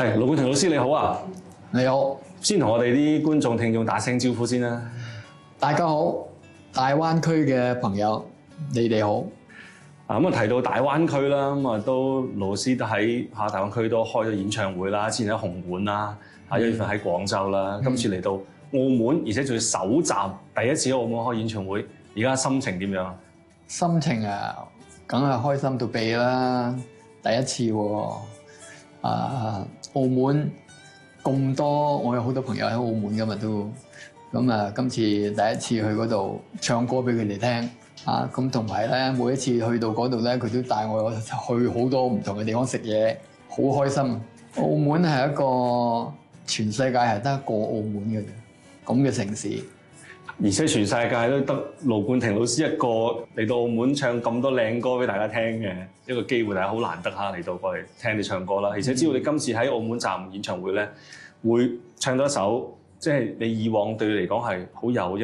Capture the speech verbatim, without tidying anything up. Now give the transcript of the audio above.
係盧冠廷老師你好啊！ 你好， 先同我哋啲觀眾聽眾打聲招呼先啦。 大家好，大灣區嘅朋友，你哋好。 啊咁啊提到大灣區啦，咁啊都老師都喺嚇大灣區都開咗演唱會啦，之前喺紅館啦，啊一月份喺廣州啦， 嗯、 今次嚟到澳門，而且仲要首站第一次喺澳門開演唱會，而家心情點樣啊？ 心情啊，梗係開心到痹啦！第一次喎、啊，啊澳門咁多，我有好多朋友喺澳門㗎嘛都，咁啊今次第一次去嗰度唱歌俾佢哋聽。啊，咁同埋咧，每一次去到嗰度咧，佢都帶我去好多唔同嘅地方食嘢，好開心。澳門係一個全世界係得一個澳門嘅咁嘅城市， 而且全世界都得盧冠廷老師一個嚟到澳門唱咁多靚歌俾大家聽嘅一個機會，大家好難得嚇嚟到過嚟聽你唱歌啦。而且知道你今次喺澳門站演唱會咧，會唱到一首即係你以往對你嚟講係好有